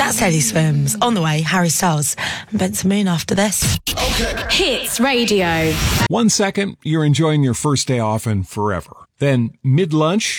That's Eddie Swims. On the way, Harry Styles and Benson Moon after this. Okay. Hits Radio. 1 second, you're enjoying your first day off and forever. Then mid-lunch,